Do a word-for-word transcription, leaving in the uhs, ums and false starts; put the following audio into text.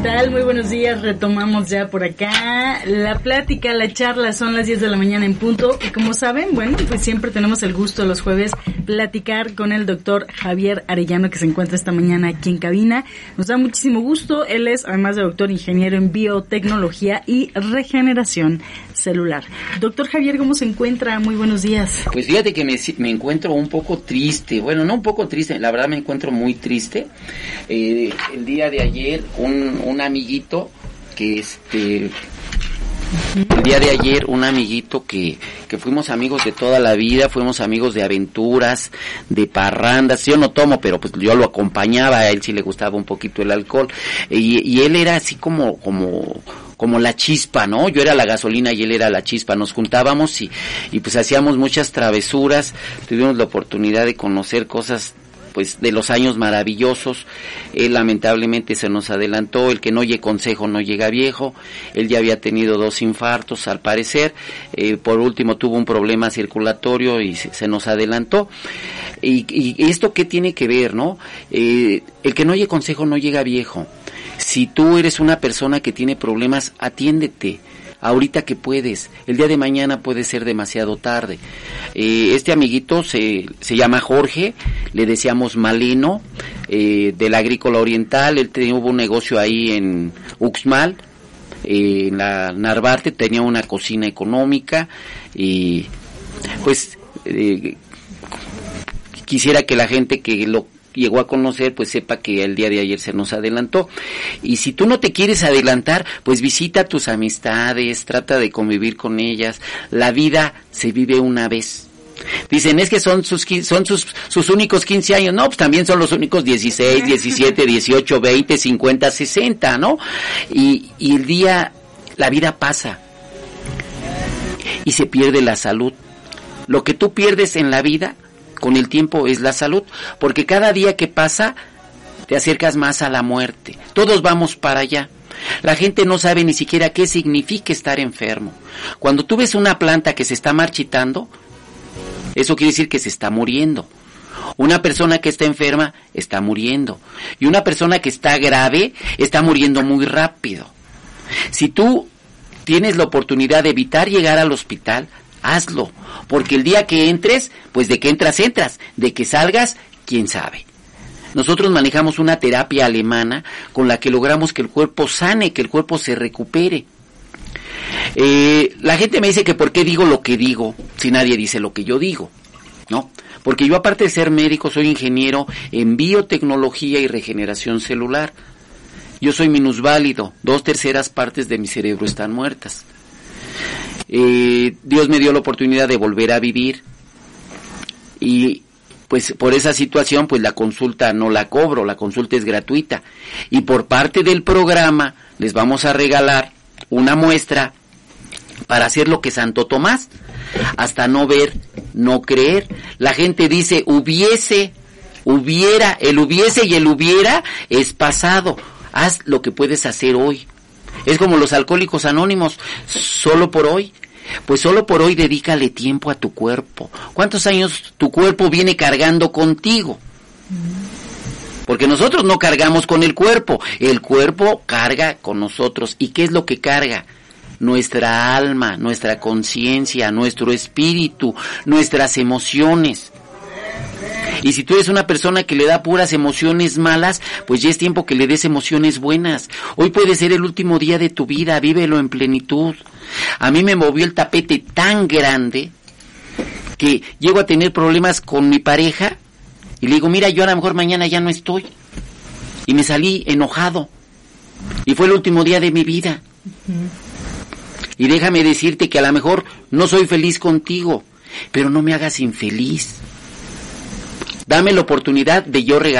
tal? Muy buenos días, retomamos ya por acá la plática, la charla, son las diez de la mañana en punto, y como saben, bueno, pues siempre tenemos el gusto los jueves platicar con el doctor Javier Arellano, que se encuentra esta mañana aquí en cabina. Nos da muchísimo gusto, él es, además de doctor, ingeniero en biotecnología y regeneración celular. Doctor Javier, ¿cómo se encuentra? Muy buenos días. Pues fíjate que me, me encuentro un poco triste, bueno, no un poco triste, la verdad me encuentro muy triste. Eh, el día de ayer, un, un amiguito que este... El día de ayer un amiguito que, que fuimos amigos de toda la vida, fuimos amigos de aventuras, de parrandas. Yo no tomo, pero pues yo lo acompañaba, a él sí le gustaba un poquito el alcohol, y, y él era así como, como, como la chispa, ¿no? Yo era la gasolina y él era la chispa. Nos juntábamos y, y pues hacíamos muchas travesuras, tuvimos la oportunidad de conocer cosas pues de los años maravillosos. Él lamentablemente se nos adelantó, el que no oye consejo no llega viejo. Él ya había tenido dos infartos al parecer, eh, por último tuvo un problema circulatorio y se, se nos adelantó. Y, y esto qué tiene que ver, ¿no? Eh, el que no oye consejo no llega viejo. Si tú eres una persona que tiene problemas, atiéndete ahorita que puedes, el día de mañana puede ser demasiado tarde. Eh, este amiguito se, se llama Jorge, le decíamos Maleno, eh, de la Agrícola Oriental. Él tenía un negocio ahí en Uxmal, eh, en la Narvarte, tenía una cocina económica, y pues eh, quisiera que la gente que lo llegó a conocer, pues sepa que el día de ayer se nos adelantó. Y si tú no te quieres adelantar, pues visita a tus amistades, trata de convivir con ellas. La vida se vive una vez. Dicen, es que son sus son sus sus únicos quince años. No, pues también son los únicos dieciséis, diecisiete, dieciocho, veinte, cincuenta, sesenta, ¿no? Y, y el día, la vida pasa y se pierde la salud. Lo que tú pierdes en la vida con el tiempo es la salud, porque cada día que pasa te acercas más a la muerte. Todos vamos para allá. La gente no sabe ni siquiera qué significa estar enfermo. Cuando tú ves una planta que se está marchitando, eso quiere decir que se está muriendo. Una persona que está enferma está muriendo, y una persona que está grave está muriendo muy rápido. Si tú tienes la oportunidad de evitar llegar al hospital, hazlo, porque el día que entres, pues de que entras, entras, de que salgas, quién sabe. Nosotros manejamos una terapia alemana con la que logramos que el cuerpo sane, que el cuerpo se recupere. Eh, la gente me dice que por qué digo lo que digo, si nadie dice lo que yo digo, ¿no? Porque yo, aparte de ser médico, soy ingeniero en biotecnología y regeneración celular. Yo soy minusválido, dos terceras partes de mi cerebro están muertas. Eh, Dios me dio la oportunidad de volver a vivir, y pues por esa situación pues la consulta no la cobro, la consulta es gratuita, y por parte del programa les vamos a regalar una muestra para hacer lo que Santo Tomás, hasta no ver, no creer. La gente dice hubiese, hubiera, el hubiese y el hubiera es pasado. Haz lo que puedes hacer hoy. Es como los alcohólicos anónimos, solo por hoy. Pues solo por hoy dedícale tiempo a tu cuerpo. ¿Cuántos años tu cuerpo viene cargando contigo? Porque nosotros no cargamos con el cuerpo, el cuerpo carga con nosotros. ¿Y qué es lo que carga? Nuestra alma, nuestra conciencia, nuestro espíritu, nuestras emociones. Y si tú eres una persona que le da puras emociones malas, pues ya es tiempo que le des emociones buenas. Hoy puede ser el último día de tu vida, vívelo en plenitud. A mí me movió el tapete tan grande que llego a tener problemas con mi pareja y le digo, mira, yo a lo mejor mañana ya no estoy. Y me salí enojado. Y fue el último día de mi vida. Uh-huh. Y déjame decirte que a lo mejor no soy feliz contigo, pero no me hagas infeliz. Dame la oportunidad de yo regalar